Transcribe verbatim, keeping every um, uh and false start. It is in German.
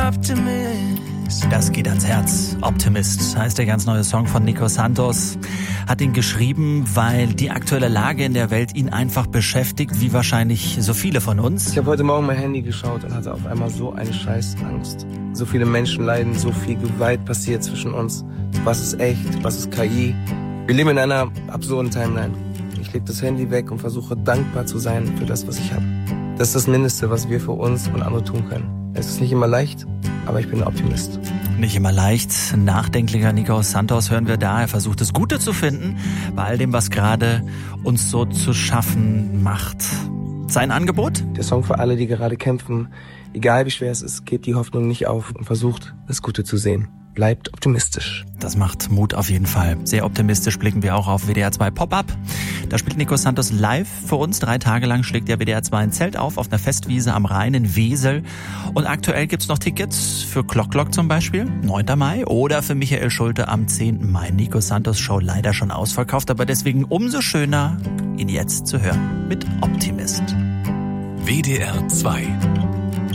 optimist. Das geht ans Herz. Optimist heißt der ganz neue Song von Nico Santos. Hat ihn geschrieben, weil die aktuelle Lage in der Welt ihn einfach beschäftigt, wie wahrscheinlich so viele von uns. Ich habe heute Morgen mein Handy geschaut und hatte auf einmal so eine Scheißangst. So viele Menschen leiden, so viel Gewalt passiert zwischen uns. Was ist echt, was ist K I? Wir leben in einer absurden Timeline. Ich lege das Handy weg und versuche dankbar zu sein für das, was ich habe. Das ist das Mindeste, was wir für uns und andere tun können. Es ist nicht immer leicht, aber ich bin ein Optimist. Nicht immer leicht. Nachdenklicher Nico Santos hören wir da. Er versucht das Gute zu finden bei all dem, was gerade uns so zu schaffen macht. Sein Angebot? Der Song für alle, die gerade kämpfen. Egal wie schwer es ist, gebt die Hoffnung nicht auf und versucht, das Gute zu sehen. Bleibt optimistisch. Das macht Mut auf jeden Fall. Sehr optimistisch blicken wir auch auf W D R zwei Pop-Up. Da spielt Nico Santos live für uns. Drei Tage lang schlägt der W D R zwei ein Zelt auf, auf einer Festwiese am Rhein in Wesel. Und aktuell gibt's noch Tickets für Clock Clock zum Beispiel, neunter Mai. Oder für Michael Schulte am zehnten Mai. Nico Santos Show leider schon ausverkauft, aber deswegen umso schöner, ihn jetzt zu hören mit Optimist. W D R zwei